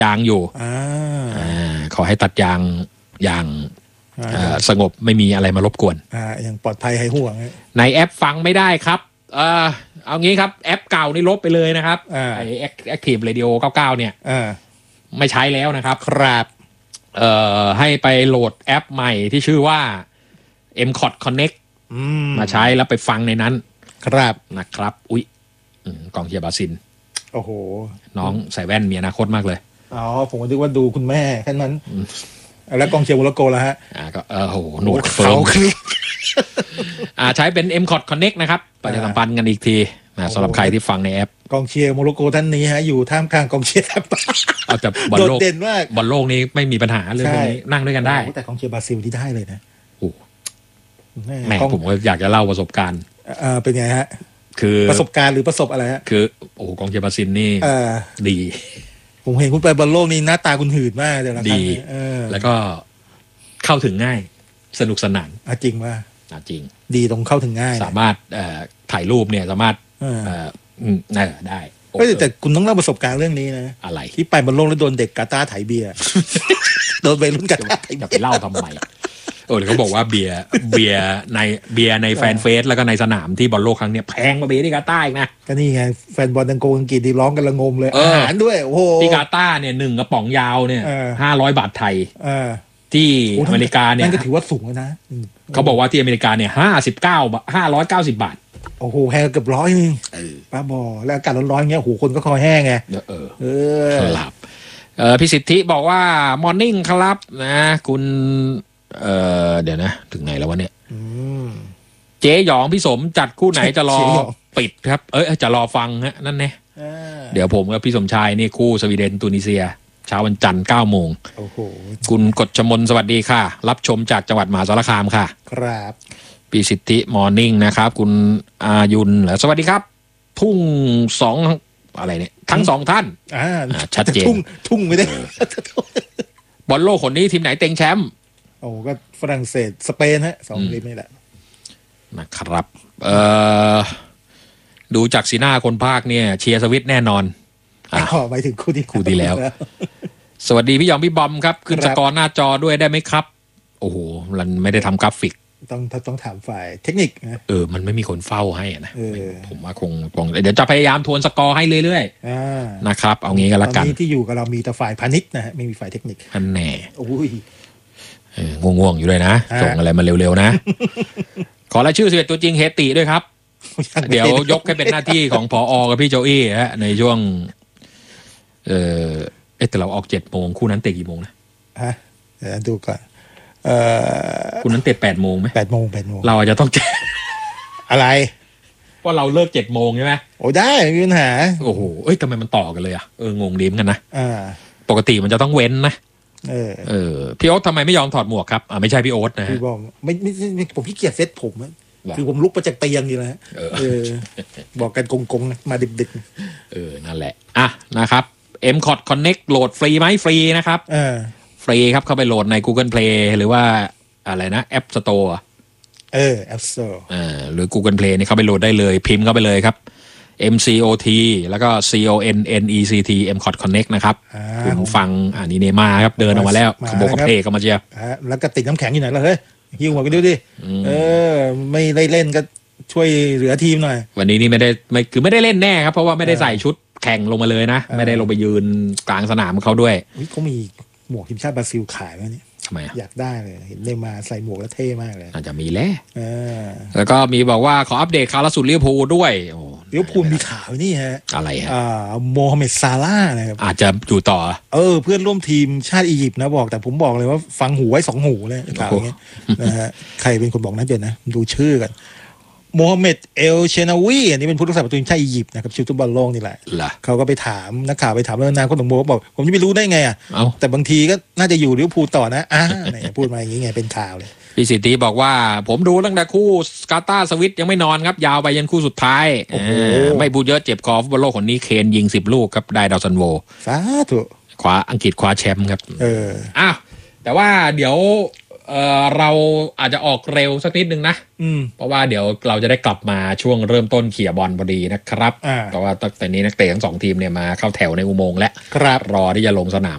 ยางอยู่ขอให้ตัดยางอย่างสงบไม่มีอะไรมารบกวนอย่างปลอดภัยให้ห่วงในแอปฟังไม่ได้ครับเอางี้ครับแอปเก่านี่ลบไปเลยนะครับไอActive Radio 99เนี่ยไม่ใช้แล้วนะครับครับให้ไปโหลดแอปใหม่ที่ชื่อว่า MCOT Connect มาใช้แล้วไปฟังในนั้นครับนะครับอุ๊ยกองเชียร์บราซิลโอ้โหน้องใส่แว่นมีอนาคตมากเลยอ๋อผมก็นึกว่าดูคุณแม่แค่นั้นแล้วกองเชียร์โมร็อกโกแล้วฮะก็โหหนวดเฟิร์มใช้เป็น MCOT Connect นะครับประชาสัมพันธ์กันอีกทีสำหรับใครที่ฟังในแอปกองเชียร์โมร็อกโกท่านนี้ฮะอยู่ท่ามกลางกองเชียร์เอาจะบอลโลกเด่นมากบอลโลกนี้ไม่มีปัญหาเรื่องนี้นั่งด้วยกันได้แต่กองเชียร์บราซิลที่ได้เลยนะโอ้แม่ผมก็อยากจะเล่าประสบการณ์เป็นไงฮะคือประสบการณ์หรือประสบอะไรฮะคือโอ้กองเชียร์บราซิลนี่ดีผมเห็นคุณไปบอลโลกนี่หน้าตาคุณหืดมากเลยนะดีแล้วก็เข้าถึงง่ายสนุกสนานจริงว่าจริงดีตรงเข้าถึงง่ายสามารถถ่ายรูปเนี่ยสามารถได้แต่คุณต้องเล่าประสบการณ์เรื่องนี้นะอะไรที่ไปบอลโลกแล้วโดนเด็กกาตาร์ไถเบียร์โดนไปรุ่นกาตาร์ไถจะไปเล่าทำไมเขาบอกว่าเบียร์ในแฟนเฟสแล้วก็ในสนามที่บอลโลกครั้งนี้แพงกว่าเบียร์ที่กาตาร์อีกนะก็นี่ไงแฟนบอลอังกฤษที่ร้องกันระงมเลยอาหารด้วยโอ้โหที่กาตาร์เนี่ย1กระป๋องยาวเนี่ย500 บาทไทยที่อเมริกาเนี่ยนั่นก็ถือว่าสูงนะเขาบอกว่าที่อเมริกาเนี่ย590 บาทโอ้โหแพงเกือบ100นึงป้าบอแล้วอากาศร้อนๆเงี้ยโอ้โหคนก็คอแห้งไงครับพี่สิทธิบอกว่ามอร์นิ่งครับนะคุณเดี๋ยวนะถึงไหนแล้ววะเนี่ยเจ๊หยองพี่สมจัดคู่ไหนจะรอปิดครับจะรอฟังฮะนั่นแน่เดี๋ยวผมกับพี่สมชายนี่คู่สวีเดนตูนิเซียเช้าวันจันทร์ 9 โมงคุณกฎชมนสวัสดีค่ะรับชมจากจังหวัดมหาสารคามค่ะครับพี่สิทธิมอร์นิ่งนะครับคุณอายุนสวัสดีครับทุ่ง2อะไรเนี่ยทั้ง2ท่านชัดเจนทุ่งไม่ได้บอลโลกคนนี้ทีมไหนเต็งแชมป์โอ้ก็ฝรั่งเศสสเปนฮะ2ทีมนี่แหละนะครับดูจากสีหน้าคนภาคเนี่ยเชียร์สวิตแน่นอนไปถึงคู่ที่แล้วสวัสดีพี่ยอมพี่บอมครับขึ้นสกอร์หน้าจอด้วยได้ไหมครับโอ้โหมันไม่ได้ทำกราฟิกต้องถามฝ่ายเทคนิคนะมันไม่มีคนเฝ้าให้นะผมว่าคงเดี๋ยวจะพยายามทวนสกอร์ให้เรื่อยๆนะครับเอางี้ก็แล้วกันตอนนี้ที่อยู่กับเรามีแต่ฝ่ายพาณิชย์นะฮะไม่มีฝ่ายเทคนิคอันแน่ง่วงอยู่เลยนะส่งอะไรมาเร็วๆนะขอรายชื่อ11ตัวจริงเฮติด้วยครับเดี๋ยวยกให้เป็นหน้าที่ของผอ.กับพี่โจอี้ฮะในช่วงแต่เราออก7 โมงคู่นั้นเตะกี่โมงนะเดี๋ยวดูก่อนคู่นั้นเตะ8 โมงไหม 8 โมงเราอาจจะต้องแจ้งอะไรว่าเราเลิก7 โมงใช่ไหมโอ้ได้ไม่มีปัญหาโอ้โหทำไมมันต่อกันเลยงงดีเหมือนกันนะปกติมันจะต้องเว้นนะพี่โอ๊ตทำไมไม่ยอมถอดหมวกครับไม่ใช่พี่โอ๊ตนะพี่บอกไม่ผมขี้เกียจเซ็ตผมคือผมลุกมาจากเตียงอยู่แล้วบอกกันกงๆมาดึกๆนั่นแหละนะครับ MCOT Connect โหลดฟรีไหมฟรีนะครับฟรีครับเข้าไปโหลดใน Google Play หรือว่าอะไรนะ App Store App Store หรือ Google Play นี่เข้าไปโหลดได้เลยพิมพ์เข้าไปเลยครับ MCOT แล้วก็ CONNECT MCOT Connect นะครับคุณฟังนี่เนม่าครับเดินออกมาแล้วขบกเพกมาเชียร์แล้วก็ติดน้ำแข็งอยู่ไหนล่ะเฮ้ยหิวหัวกันดูดิไม่ได้เล่นก็ช่วยเหลือทีมหน่อยวันนี้นี่ไม่ได้เล่นแน่ครับเพราะว่าไม่ได้ใส่ชุดแข่งลงมาเลยนะไม่ได้ลงไปยืนกลางสนามเขาด้วยเขามีหมวกทีมชาติบราซิลขายไหมเนี่ยทำไมอยากได้เลยเห็นได้มาใส่หมวกแล้วเท่มากเลยอาจจะมีแล้วก็มีบอกว่าขออัปเดตข่าวล่าสุดลิเวอร์พูลด้วยลิเวอร์พูลมีข่าวนี่ฮะอะไรฮะโมฮัมเหม็ดซาลาห์นะครับอาจจะอยู่ต่อเพื่อนร่วมทีมชาติอียิปต์นะบอกแต่ผมบอกเลยว่าฟังหูไว้2 หูเลยข่าวนี้นะฮะใครเป็นคนบอกนะเดี๋ยวนะดูชื่อกันโมฮัมเหม็ดเอลเชนาวีอันนี้เป็นผู้รักษาประตูทีมชาติอียิปต์นะครับชื่อฟุตบอลโลกนี่แหละเขาก็ไปถามนักข่าวไปถามแล้วนางคนของโมบอกผมจะไปรู้ได้ไงแต่บางทีก็น่าจะอยู่ลิเวอร์พูลต่อนะพูดมาอย่างนี้ไงเป็นข่าวเลยพี่สิทธิบอกว่าผมดูตั้งแต่คู่กาตาร์สวิตยังไม่นอนครับยาวไปยันคู่สุดท้ายไม่พูดเยอะเจ็บคอฟุตบอลโลกคนนี้เคนยิง10 ลูกครับได้ดาวซันโวสาธุคว้าอังกฤษคว้าแชมป์ครับแต่ว่าเดี๋ยวเราอาจจะออกเร็วสักนิดนึงนะเพราะว่าเดี๋ยวเราจะได้กลับมาช่วงเริ่มต้นเขี่ยบอลพอดีนะครับเพราะว่าตอนนี้นักเตะทั้ง2 ทีมเนี่ยมาเข้าแถวในอุโมงค์และรอที่จะลงสนาม